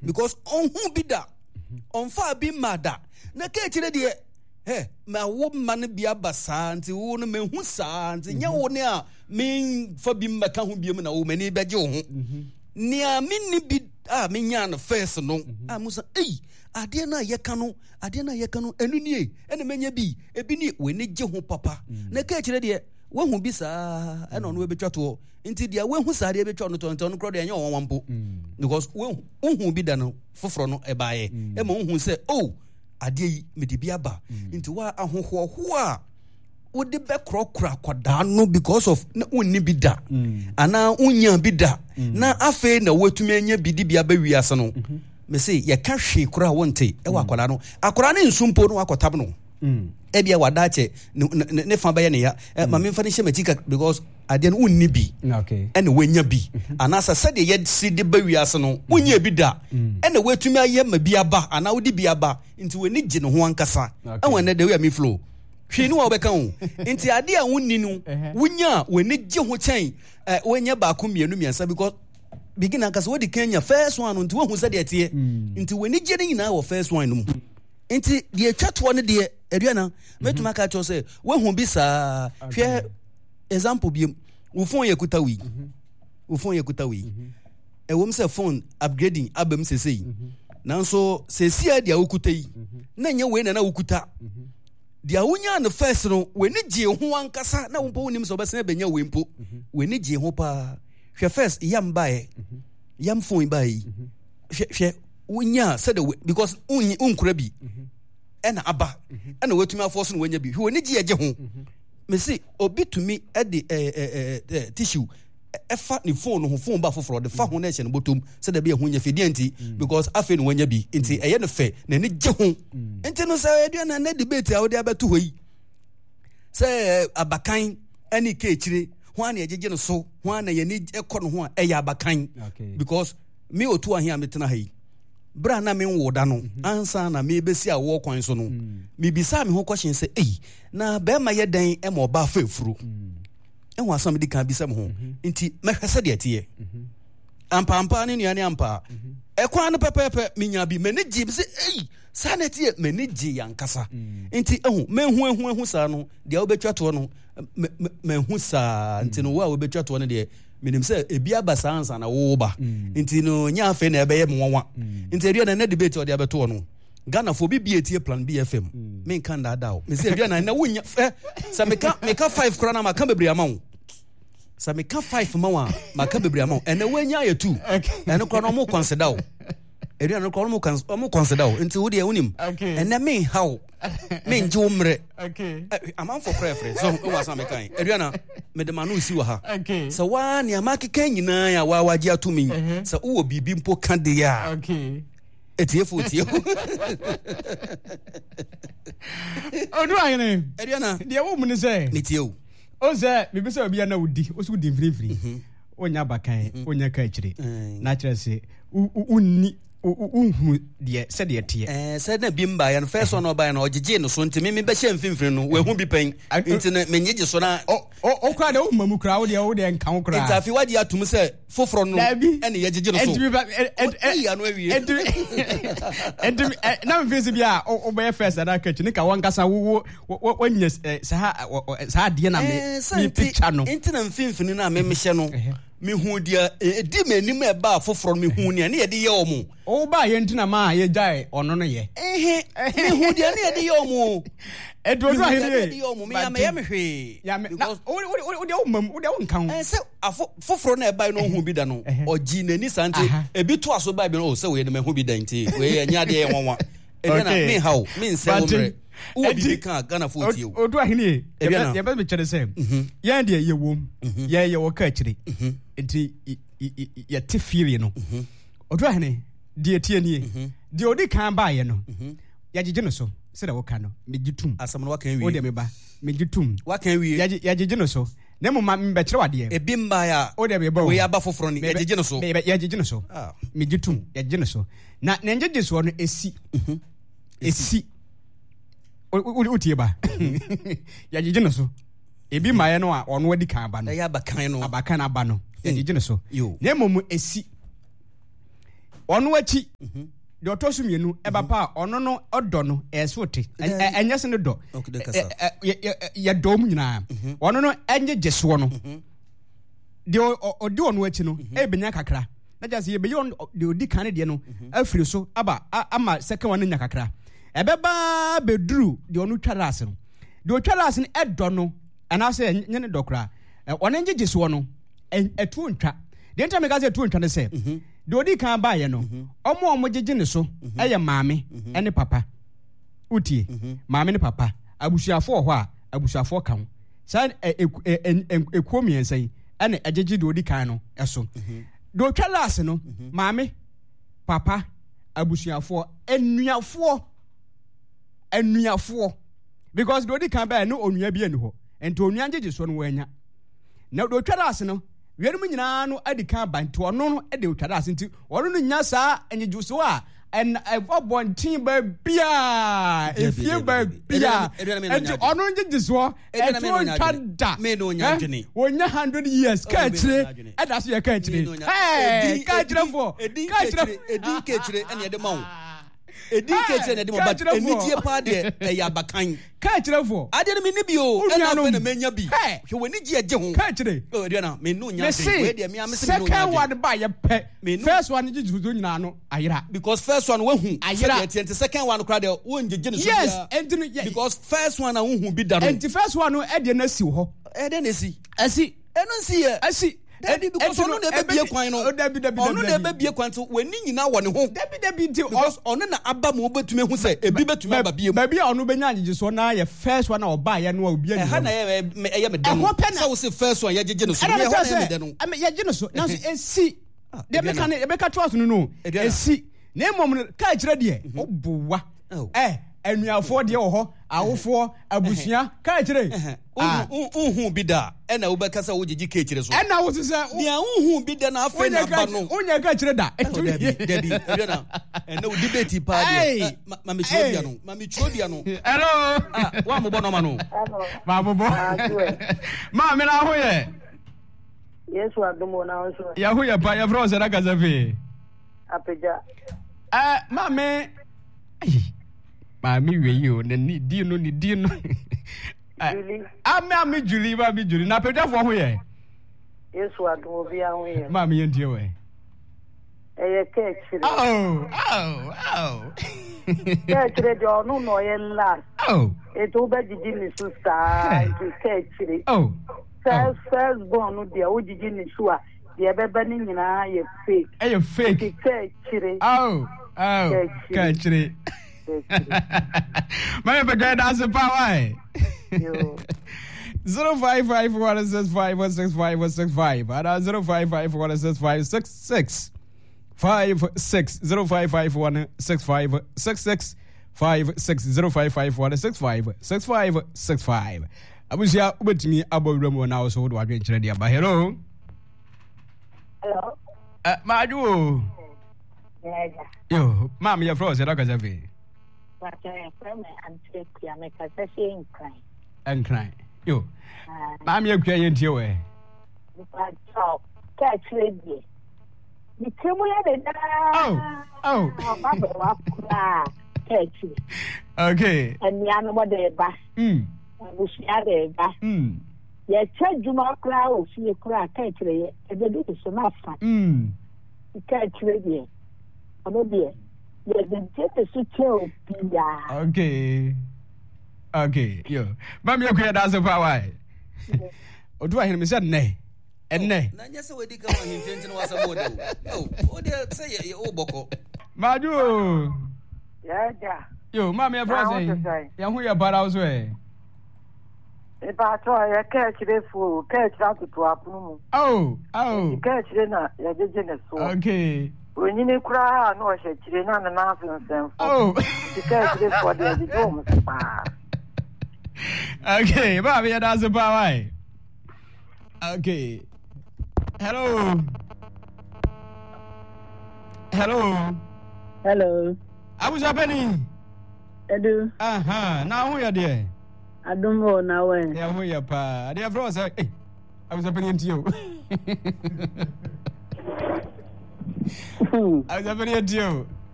because on who be that on far be mada na ke chire de ma wo man bia basa nti wo no mehu sa nti nya wo ne a men fa bi mmaka ho biem na wo mani beje wo ho nia minni bi me nya no first no musa ade na ye ka no enu nie ene menya bi ebi ni we ne je ho papa na ke chire de wo hu bi sa ena no we betwa to nti dia we hu sa de betwa no to no kro de nya won wampo because we hu bi da no foforo no ebaaye e ma hu se ade yi me de bi aba nti wa ahoho ho a wo de be krokra kwada no because of na unni bi da ana unya bi da na afa na watumi anya bi di bi aba wiase no me say ye ka hwe kura wonte e wa akwala no akwala ne nsumpo no akotab no ebia wadache ne fa baye ne ya ma me fa ne shematika because ade no unni bi ene wanya bi anasa sade ye si de ba wiase no unya bi da ene watumi aye ma bi aba ana wodi bi aba nti we ni gye ne ho ankasa enwa na de we mi flow hwe ni wa obeka ho nti ade a wonni no wunya we ni gye ho chen wanya ba ko mienu miensa because begin ankasa wodi Kenya first one nti wo hu sade tie nti we ni gye ni na wo first one no nti de atwato ne de aduana metuma ka cho say we hu bi sa hwe example bi wo phone yakuta wi e wo mse phone upgrading abam sesei nanso sesia dia wokuta yi na nya we na wokuta dia wonya no first no we ni gye ho ankasa na wo mpo wonim so bese benya we mpo we ni gye ho pa hwe first yam bae yam phone bae hwe wonya said because unkura bi ena aba ena watumi afo so no wonya bi hwe ni gye ho me see obi to me at the tissue efa ni phone ho phone ba foforo de fa ho na no botom se da be ho nya fedi anti because afa no wanya bi nti eye no fe na ni gye ho nti no say aduana na debate a wo de abeto ho yi say abakan ani ke chire ho ana yegege no so ho ana ye ni ekọ no ho a eye abakan because me otu ahia metena ha yi bra na me woda no ansa na me besi a wo kwan so no me bisa me ho question say na be ma ye dan e ma oba fa efuru enwa asam di kan bisa me ho nti me hwese de tie ampa ne nuane ampa ekwan no pepepe minya bi me ne gi say sanity me ne gi yankasa nti me hu sa no de wo betwa to no me hu sa nti no wo betwa to no de minim say ebi abasa ansa na wo ba nti no nya afa na ebe ye monwa nti edu na debate o de abeto no Ghana for BBA plan BFM me kan da da o me say edu na wonya sa me ka 5 krona ma ka bebre ama wo sa me ka 5 ma ka bebre ama wo ene wonya ye 2 ene krona mo consider o edu na krona mo consider o nti wo de wonim ene me how me nje umre amam for preference so we was am kan eduana me de manu si wa ha so wa ni amaki kan nyina ya wa waje atumi so wo bibi mpo kan de ya etiefo odu ayene eduana de wo mu ni say ni tie o say me be say obi na wudi o su di free onya bakan onya ka chire na kire se unni unhu de said de tie said na bimba ya no first one oba na ogege no so ntimi me be hye mfimfiri no we hu bi pen nti na menyeje so na o kra de mamu kra wo de nka wo kra ntafi wadi atum se foforo no ene yejeje no so ya no awie na mfisi bia o be first na ka chini ka wankasa wo nye sa de na me picture no nti na mfimfiri na me hye no me hu dia di manim e ba foforo me hu ne ye de ye omo o ba ye ntina ma ye jai ono no ye me hu dia ne ye de ye omo edodo ahire ye omo me ya me hwe ya me o de o mam o de o nkan se foforo na e ba no hu bi da no oji nani sante ebi to aso ba bi no se we de me hu bi da nti we nya de ye wonwa e na me how me nse omre o bi kan Ghana for tie o do ahine ye be chere se ye de ye wom ye wo ka chire enti ye te feel no o do ahine de tie nie de odi kan ba ye no ya gege no so se da wo kan no me gitum asam no wa kan wi o de me ba me gitum wa kan wi ya gege no so na mo ma me chere wade e bi mba ya o de me ba we aba foforo ni ya gege no so ya gege no so me gitum ya gege no so na njeje so no esi utie ba ya gege no so ebi maye no a ono wadi kan ba no ya abakan aba no ya gege no so na mom esi ono achi de otoso mienu ebapa ono no odo no esote enye se ne do ye do mu nyina ono no enye jeso no de odi ono achi no ebenya kakra na just ye be yon de odi kan de no afiri so aba ama second one nya kakra ebeba beduru de ono twara ase no de otwara ase no edo no ana se nye ne dokra ono enye jeso no etu ntwa de enta me gaze etu ntwa ne se de odi kan ba ye no omo jeje ne so eye maame ene papa utie maame ne papa abusuafo ho a abusuafo kan sa ekuomiensa yi ene ejeje de odi kan no eso do twalase no maame papa abusuafo enuafo because do odi kan ba no onua bi eni ho ento onua jeje so no wanya na do twalase no wienu mu nyina no adika banto ono no de otwada nti ono no nya saa enyejuso a en ebobontin ba bia efie ba bia enti ono nyejuso etu otwada me no nya dwene wonya 100 years ka kire eda so ye ka kire ka kire fo edin ka kire ene ye de ma wo edin ka kire ne de mo ba enidie pa de ya bakan ka kire fo ade no me ni bi o ena fe na menya bi hwe woni gi eje ho ka kire o de na me no nya dwene we de me am se no nya second one ba ye pe first one ji juzo nyina no ayira because first one we hu ayira enti second one kra de wo njeje no so yes enti because first one na wo hu bi da no enti first one no e de na si ho e de na si eno si ye asi Dabi because ono na bebie kwan no ono na bebie kwan to wani nyina wo ne ho dabi nti ono na aba ma obetumi hu se ebi betumi aba bie ba bia ono benya agye so na ye first one na oba ye no obi ani ha na ye me de no so we say first one ye jeje no so ye ho na me de no ye je no so na so esi de be ka trust no esi na emom ka kire de obuwa enuafo de wo ho awofo abusua ka kire unhu bi da ena wo bekasa wo gigi ka kire so ena wo se nia unhu bi da na afa na ba no unya ka kire da debi na ena wo debate pa dia mami chobia no hello wa mo bono ma no ma bobo ma me na ho ye Yesu adumo na ho so ya ho ye pa ya fro se na kazafe apeja ma me Mami we you ni di no Julie Ami Julie na peja fo ho ye Yesu adumo bi ahun ye Mami ye ndie we eye ke chire oh ke chire jo no ye la e to be jiji ni su sa ke chire first born no dia o jiji ni su a dia beba ni nyina ye fake ke chire ke chire My brother that's the power. 055165165 and 0551656 56 0551656 0551656 Abusia ubetimi abowrem na so do adwen kire dia ba hello Maju yo mam ya froze da kazafi and cry. Yo, I'm your client here. Catch lady. You tell me catch. Okay. And the animal there back. We share there back. Yeah, check Juma crowd, see a crack catch lady, and they do the summer fun. Catch lady. Okay, yo. Mami yakwe da so fa why. Odu ahene me said ne. Enne. Na nya se wedi ka wa himfenti no wasa bodo. O de say ye o boko. Madu. Yeah. Yo, mami ya brother. Ya hu ya bara so e. E ba to ya catch the fool, catch that to apunu. Oh. Catch na ya jeje ne so. Okay. When you cry, no, she didn't have enough. Oh, because this for the room. Okay, Bobby, that's a power. Okay. Hello. I was happening. Edu. Now who are there? I don't know now. Yeah, who are pa? They are frozen. I was happening to you. I'm very dear.